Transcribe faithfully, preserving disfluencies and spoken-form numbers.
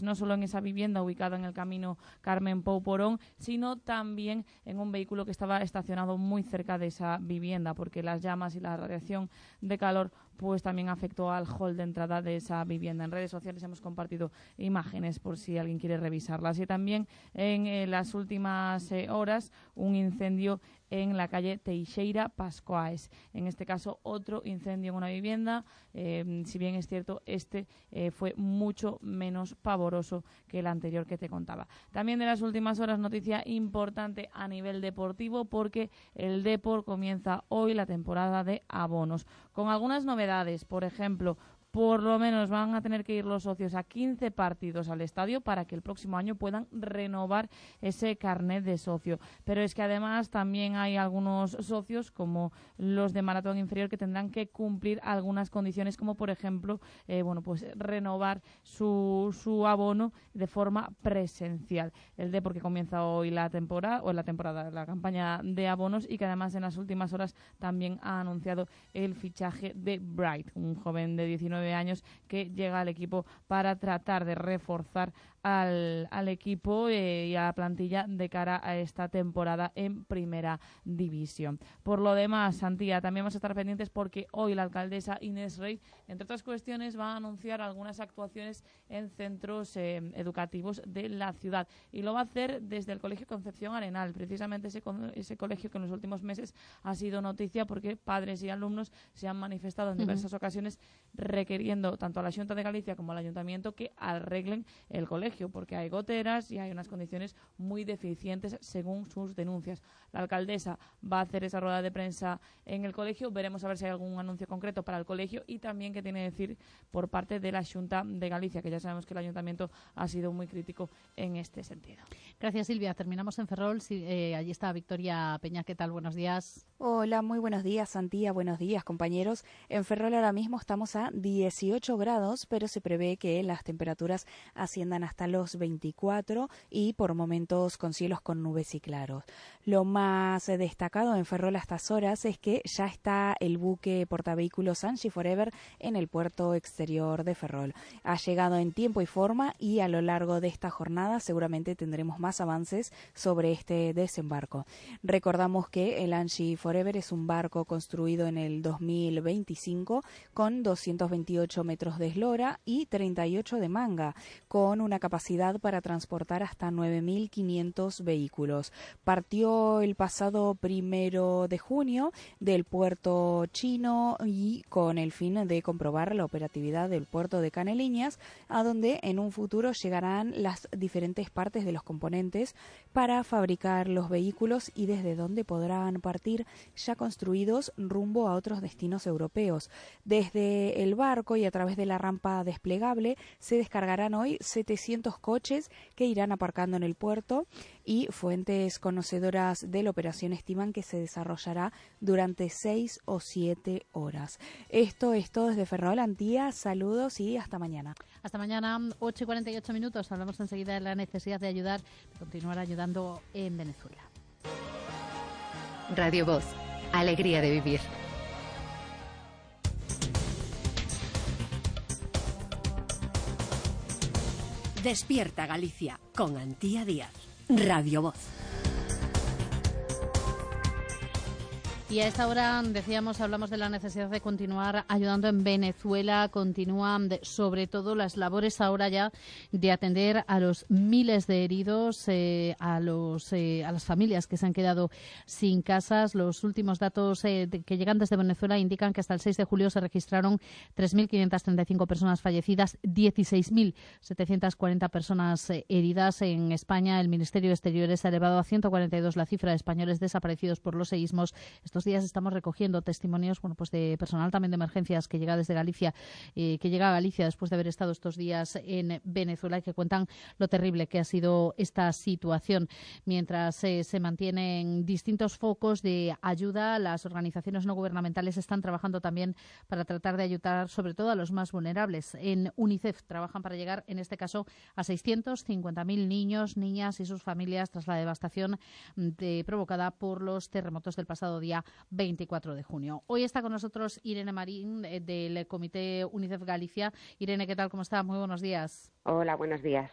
no solo en esa vivienda ubicada en el camino Carmen Pou Porón, sino también en un vehículo que estaba estacionado muy cerca de esa vivienda, porque las llamas y la radiación de calor pues también afectó al hall de entrada de esa vivienda. En redes sociales hemos compartido imágenes por si alguien quiere revisarlas. Y también en eh, las últimas eh, horas un incendio en la calle Teixeira Pascoaes. En este caso, otro incendio en una vivienda. Eh, si bien es cierto, este eh, fue mucho menos pavoroso que el anterior que te contaba. También de las últimas horas, noticia importante a nivel deportivo, porque el Depor comienza hoy la temporada de abonos, con algunas novedades. Por ejemplo, por lo menos van a tener que ir los socios a quince partidos al estadio para que el próximo año puedan renovar ese carnet de socio. Pero es que además también hay algunos socios, como los de maratón inferior, que tendrán que cumplir algunas condiciones, como por ejemplo, eh, bueno, pues renovar su, su abono de forma presencial. El D porque comienza hoy la temporada, o la temporada, la campaña de abonos, y que además en las últimas horas también ha anunciado el fichaje de Bright, un joven de diecinueve años que llega al equipo para tratar de reforzar al, al equipo eh, y a la plantilla de cara a esta temporada en Primera División. Por lo demás, Santía, también vamos a estar pendientes porque hoy la alcaldesa Inés Rey, entre otras cuestiones, va a anunciar algunas actuaciones en centros eh, educativos de la ciudad, y lo va a hacer desde el Colegio Concepción Arenal, precisamente ese, ese colegio que en los últimos meses ha sido noticia porque padres y alumnos se han manifestado en diversas uh-huh. ocasiones requiriendo tanto a la Xunta de Galicia como al Ayuntamiento que arreglen el colegio, porque hay goteras y hay unas condiciones muy deficientes según sus denuncias. La alcaldesa va a hacer esa rueda de prensa en el colegio, veremos a ver si hay algún anuncio concreto para el colegio y también qué tiene que decir por parte de la Xunta de Galicia, que ya sabemos que el Ayuntamiento ha sido muy crítico en este sentido. Gracias, Silvia. Terminamos en Ferrol. Sí, eh, allí está Victoria Peña. ¿Qué tal? Buenos días. Hola, muy buenos días, Santía. Buenos días, compañeros. En Ferrol ahora mismo estamos a dieciocho grados, pero se prevé que las temperaturas asciendan hasta los veinticuatro y por momentos con cielos con nubes y claros. Lo más destacado en Ferrol a estas horas es que ya está el buque portavehículos Angie Forever en el puerto exterior de Ferrol. Ha llegado en tiempo y forma y a lo largo de esta jornada seguramente tendremos más avances sobre este desembarco. Recordamos que el Angie Forever es un barco construido en el dos mil veinticinco con doscientos veintiocho metros de eslora y treinta y ocho de manga, con una capacidad para transportar hasta nueve mil quinientos vehículos. Partió el pasado primero de junio del puerto chino y con el fin de comprobar la operatividad del puerto de Caneliñas, a donde en un futuro llegarán las diferentes partes de los componentes para fabricar los vehículos y desde donde podrán partir ya construidos rumbo a otros destinos europeos. Desde el barco y a través de la rampa desplegable se descargarán hoy setecientos coches que irán aparcando en el puerto, y fuentes conocedoras de la operación estiman que se desarrollará durante seis o siete horas. Esto es todo desde Ferrol, Antía. Saludos y hasta mañana. Hasta mañana, ocho y cuarenta y ocho minutos. Hablamos enseguida de la necesidad de ayudar, de continuar ayudando en Venezuela. Radio Voz, alegría de vivir. Despierta Galicia con Antía Díaz. Radio Voz. Y a esta hora, decíamos, hablamos de la necesidad de continuar ayudando en Venezuela. Continúan, de, sobre todo, las labores ahora ya de atender a los miles de heridos, eh, a los eh, a las familias que se han quedado sin casas. Los últimos datos eh, de, que llegan desde Venezuela indican que hasta el seis de julio se registraron tres mil quinientas treinta y cinco personas fallecidas, dieciséis mil setecientas cuarenta personas eh, heridas. En España, el Ministerio de Exteriores ha elevado a ciento cuarenta y dos la cifra de españoles desaparecidos por los seísmos. Estos días estamos recogiendo testimonios, bueno, pues de personal también de emergencias que llega desde Galicia, eh, que llega a Galicia después de haber estado estos días en Venezuela, y que cuentan lo terrible que ha sido esta situación. Mientras eh, se mantienen distintos focos de ayuda, las organizaciones no gubernamentales están trabajando también para tratar de ayudar sobre todo a los más vulnerables. En UNICEF trabajan para llegar, en este caso, a seiscientos cincuenta mil niños, niñas y sus familias tras la devastación de, provocada por los terremotos del pasado día veinticuatro de junio. Hoy está con nosotros Irene Marín, eh, del Comité UNICEF Galicia. Irene, ¿qué tal? ¿Cómo está? Muy buenos días. Hola, buenos días.